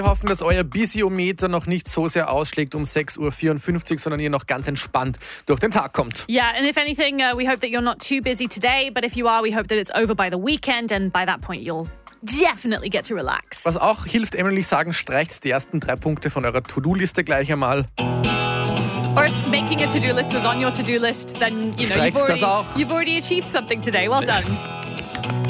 Wir hoffen, dass euer Busiometer noch nicht so sehr ausschlägt um 6:54 Uhr, sondern ihr noch ganz entspannt durch den Tag kommt. Yeah, and if anything, we hope that you're not too busy today, but if you are, we hope that it's over by the weekend, and by that point you'll definitely get to relax. Was auch hilft, Emily sagen, streicht die ersten 3 Punkte von eurer To-Do-Liste gleich einmal. Or if making a to-do list was on your to-do list, then Streicht's das auch. you've already achieved something today. Well done.